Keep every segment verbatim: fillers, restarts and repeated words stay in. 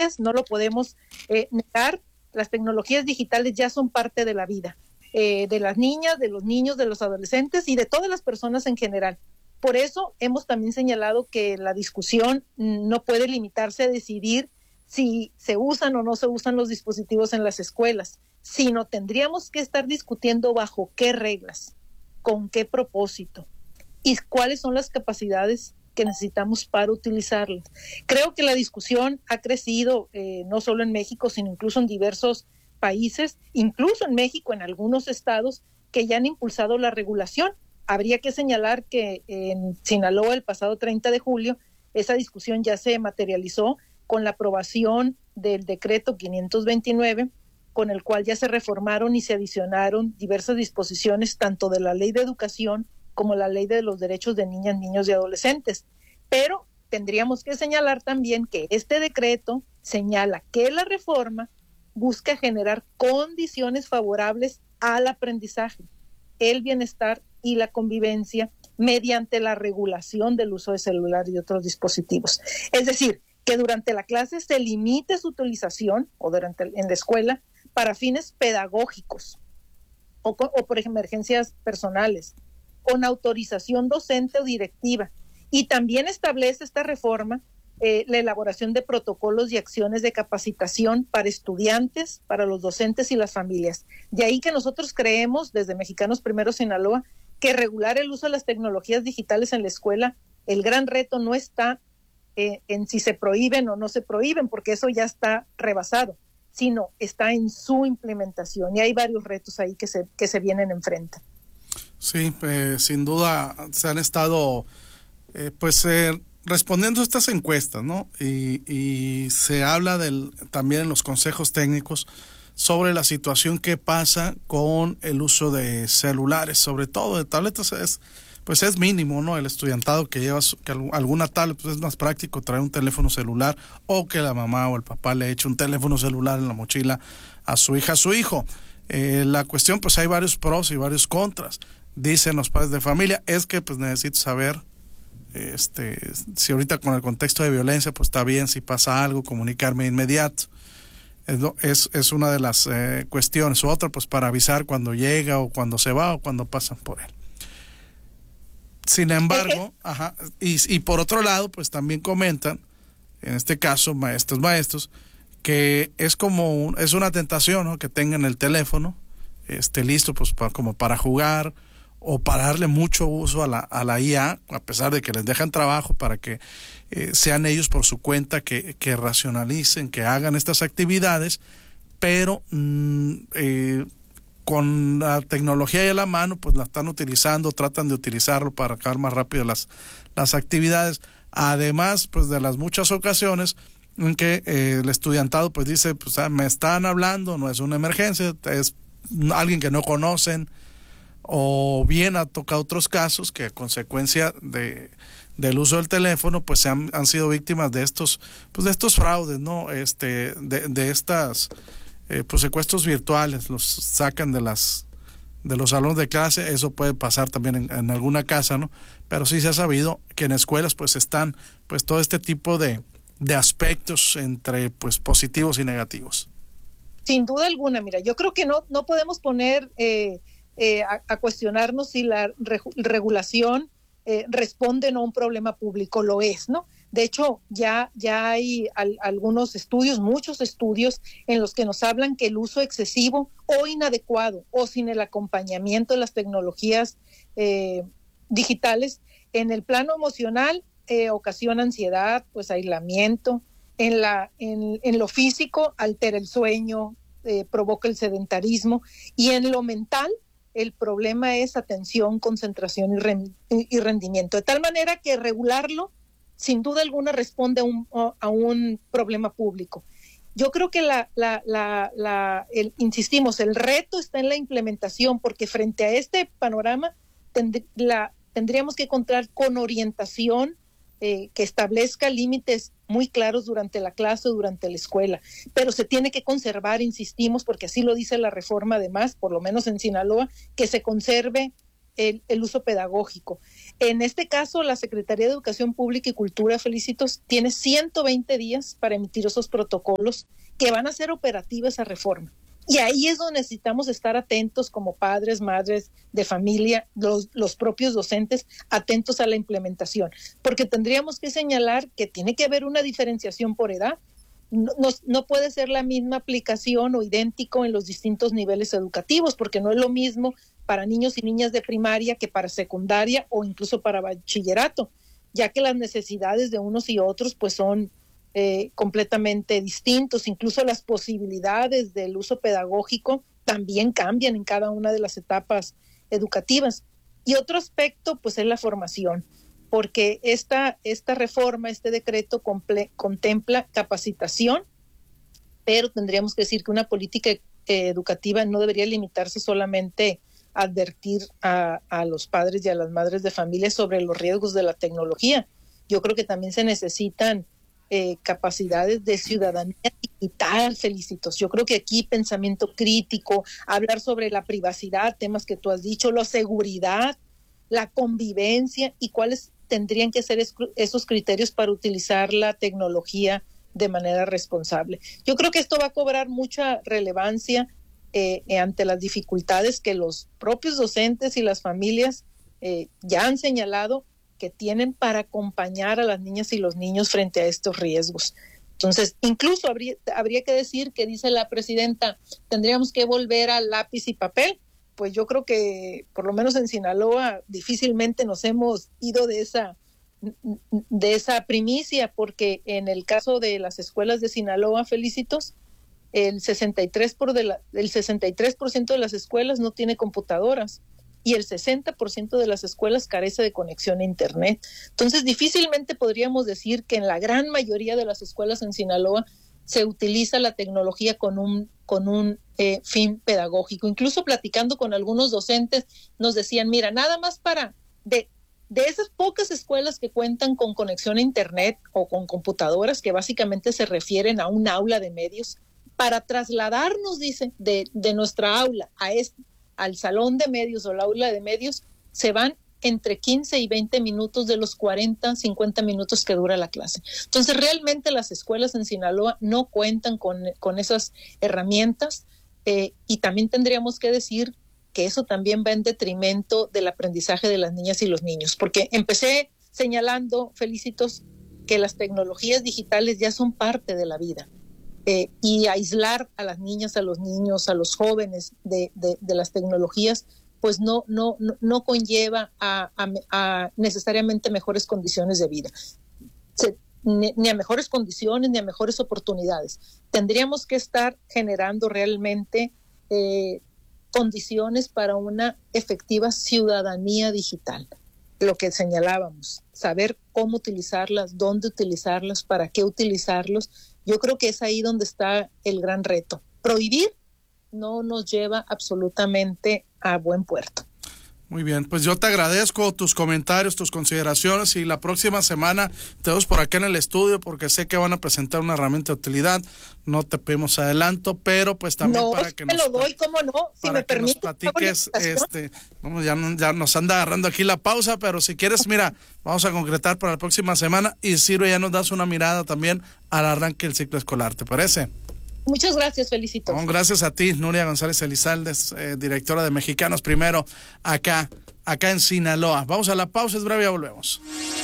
tecnologías, no lo podemos eh, negar, las tecnologías digitales ya son parte de la vida, eh, de las niñas, de los niños, de los adolescentes y de todas las personas en general. Por eso hemos también señalado que la discusión no puede limitarse a decidir si se usan o no se usan los dispositivos en las escuelas, sino tendríamos que estar discutiendo bajo qué reglas, con qué propósito y cuáles son las capacidades que necesitamos para utilizarlas. Creo que la discusión ha crecido eh, no solo en México, sino incluso en diversos países, incluso en México, en algunos estados que ya han impulsado la regulación. Habría que señalar que en Sinaloa el pasado treinta de julio esa discusión ya se materializó con la aprobación del decreto quinientos veintinueve, con el cual ya se reformaron y se adicionaron diversas disposiciones tanto de la Ley de Educación como la Ley de los Derechos de Niñas, Niños y Adolescentes. Pero tendríamos que señalar también que este decreto señala que la reforma busca generar condiciones favorables al aprendizaje, el bienestar y la convivencia mediante la regulación del uso de celular y de otros dispositivos. Es decir, que durante la clase se limite su utilización o durante en la escuela para fines pedagógicos o, o por emergencias personales, con autorización docente o directiva. Y también establece esta reforma eh, la elaboración de protocolos y acciones de capacitación para estudiantes, para los docentes y las familias. De ahí que nosotros creemos, desde Mexicanos Primero Sinaloa, que regular el uso de las tecnologías digitales en la escuela, el gran reto no está eh, en si se prohíben o no se prohíben, porque eso ya está rebasado, sino está en su implementación. Y hay varios retos ahí que se, que se vienen enfrente. Sí, eh, sin duda se han estado eh, pues eh, respondiendo a estas encuestas, ¿no? Y, y se habla del, también en los consejos técnicos sobre la situación que pasa con el uso de celulares, sobre todo de tabletas, es pues es mínimo, ¿no? El estudiantado que lleva que alguna tablet, pues es más práctico traer un teléfono celular o que la mamá o el papá le eche un teléfono celular en la mochila a su hija, a su hijo. Eh, la cuestión, pues hay varios pros y varios contras. Dicen los padres de familia, es que pues necesito saber este si ahorita con el contexto de violencia, pues está bien, si pasa algo, comunicarme de inmediato. Es, es, es una de las eh, cuestiones. Otra, pues para avisar cuando llega o cuando se va o cuando pasan por él. Sin embargo, ajá, y, y por otro lado, pues también comentan, en este caso, maestros, maestros, que es como un, es una tentación, ¿no? Que tengan el teléfono este, listo pues para, como para jugar o para darle mucho uso a la, a la I A, a pesar de que les dejan trabajo para que eh, sean ellos por su cuenta que, que racionalicen, que hagan estas actividades, pero mmm, eh, con la tecnología ahí a la mano, pues la están utilizando, tratan de utilizarlo para acabar más rápido las, las actividades, además pues de las muchas ocasiones en que eh, el estudiantado pues dice, pues ah, me están hablando, no es una emergencia, es alguien que no conocen, o bien ha tocado otros casos que a consecuencia de del uso del teléfono pues se han, han sido víctimas de estos pues de estos fraudes, no este de, de estas eh, pues secuestros virtuales, los sacan de las de los salones de clase. Eso puede pasar también en, en alguna casa, no, pero sí se ha sabido que en escuelas pues están pues todo este tipo de de aspectos entre pues positivos y negativos. Sin duda alguna, mira, yo creo que no no podemos poner eh, eh, a, a cuestionarnos si la re, regulación eh, responde no a un problema público, lo es, ¿no? De hecho, ya, ya hay al, algunos estudios, muchos estudios, en los que nos hablan que el uso excesivo o inadecuado o sin el acompañamiento de las tecnologías eh, digitales en el plano emocional eh, ocasiona ansiedad, pues aislamiento, en, la, en, en lo físico altera el sueño, eh, provoca el sedentarismo, y en lo mental el problema es atención, concentración y, rend, y rendimiento. De tal manera que regularlo, sin duda alguna, responde a un, a un problema público. Yo creo que la, la, la, la el, insistimos, el reto está en la implementación, porque frente a este panorama tend, la, tendríamos que contar con orientación eh, que establezca límites muy claros durante la clase o durante la escuela, pero se tiene que conservar, insistimos, porque así lo dice la reforma además, por lo menos en Sinaloa, que se conserve el, el uso pedagógico. En este caso, la Secretaría de Educación Pública y Cultura, Felicitos, tiene ciento veinte días para emitir esos protocolos que van a ser operativa esa reforma. Y ahí es donde necesitamos estar atentos como padres, madres de familia, los, los propios docentes, atentos a la implementación, porque tendríamos que señalar que tiene que haber una diferenciación por edad. No, no, no puede ser la misma aplicación o idéntico en los distintos niveles educativos, porque no es lo mismo para niños y niñas de primaria que para secundaria o incluso para bachillerato, ya que las necesidades de unos y otros pues son eh, completamente distintos. Incluso las posibilidades del uso pedagógico también cambian en cada una de las etapas educativas. Y otro aspecto pues es la formación, porque esta, esta reforma, este decreto comple- contempla capacitación, pero tendríamos que decir que una política eh, educativa no debería limitarse solamente a advertir a, a los padres y a las madres de familia sobre los riesgos de la tecnología. Yo creo que también se necesitan eh, capacidades de ciudadanía digital, Felicitos. Yo creo que aquí pensamiento crítico, hablar sobre la privacidad, temas que tú has dicho, la seguridad, la convivencia y cuáles tendrían que ser esos criterios para utilizar la tecnología de manera responsable. Yo creo que esto va a cobrar mucha relevancia eh, ante las dificultades que los propios docentes y las familias eh, ya han señalado que tienen para acompañar a las niñas y los niños frente a estos riesgos. Entonces, incluso habría, habría que decir que dice la presidenta, tendríamos que volver al lápiz y papel. Pues yo creo que por lo menos en Sinaloa difícilmente nos hemos ido de esa, de esa primicia, porque en el caso de las escuelas de Sinaloa, Felicitos, el sesenta y tres por ciento de la, el sesenta y tres por ciento de las escuelas no tiene computadoras y el sesenta por ciento de las escuelas carece de conexión a internet. Entonces difícilmente podríamos decir que en la gran mayoría de las escuelas en Sinaloa se utiliza la tecnología con un, con un eh, fin pedagógico. Incluso platicando con algunos docentes nos decían, mira, nada más para, de, de esas pocas escuelas que cuentan con conexión a internet o con computadoras, que básicamente se refieren a un aula de medios, para trasladarnos, dice, de, de nuestra aula a este, al salón de medios o el aula de medios, se van entre quince y veinte minutos de los cuarenta, cincuenta minutos que dura la clase. Entonces, realmente las escuelas en Sinaloa no cuentan con, con esas herramientas eh, y también tendríamos que decir que eso también va en detrimento del aprendizaje de las niñas y los niños, porque empecé señalando, Felicitos, que las tecnologías digitales ya son parte de la vida. Eh, y aislar a las niñas, a los niños, a los jóvenes de, de, de las tecnologías, pues no, no, no, no conlleva a, a, a necesariamente mejores condiciones de vida, Se, ni, ni a mejores condiciones, ni a mejores oportunidades. Tendríamos que estar generando realmente eh, condiciones para una efectiva ciudadanía digital. Lo que señalábamos, saber cómo utilizarlas, dónde utilizarlas, para qué utilizarlos. Yo creo que es ahí donde está el gran reto. Prohibir no nos lleva absolutamente a buen puerto. Muy bien, pues yo te agradezco tus comentarios, tus consideraciones y la próxima semana te vemos por acá en el estudio porque sé que van a presentar una herramienta de utilidad, no te pedimos adelanto, pero pues también no, para que me nos, lo doy, cómo no, si me permite, nos platiques, este, vamos, ya, ya nos anda agarrando aquí la pausa, pero si quieres, mira, vamos a concretar para la próxima semana y Silvia ya nos das una mirada también al arranque del ciclo escolar, ¿te parece? Muchas gracias, felicito. Bueno, gracias a ti, Nuria González Elizalde, eh, directora de Mexicanos Primero, acá, acá en Sinaloa. Vamos a la pausa, es breve, ya volvemos.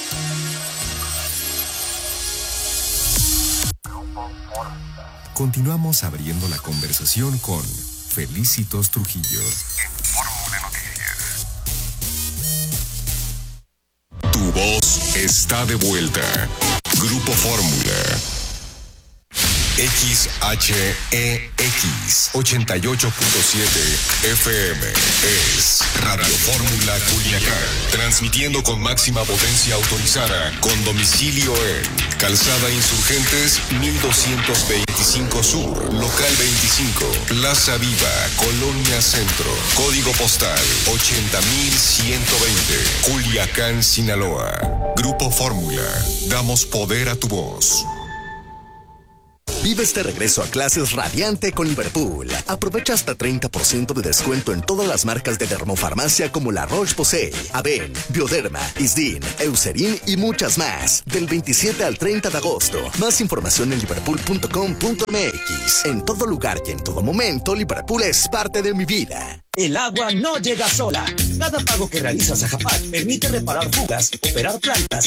Continuamos abriendo la conversación con Felicitos Trujillo. Fórmula Noticias. Tu voz está de vuelta. Grupo Fórmula. X H E X ochenta y ocho punto siete F M es Radio Fórmula Culiacán, transmitiendo con máxima potencia autorizada, con domicilio en Calzada Insurgentes mil doscientos veinticinco Sur, Local veinticinco, Plaza Viva, Colonia Centro, Código Postal ochenta mil ciento veinte, Culiacán, Sinaloa. Grupo Fórmula, damos poder a tu voz. Vive este regreso a clases radiante con Liverpool. Aprovecha hasta treinta por ciento de descuento en todas las marcas de dermofarmacia como la Roche-Posay, Aven, Bioderma, Isdin, Eucerin y muchas más. Del veintisiete al treinta de agosto. Más información en liverpool punto com punto m x. En todo lugar y en todo momento, Liverpool es parte de mi vida. El agua no llega sola. Cada pago que realizas a Japal permite reparar fugas, operar plantas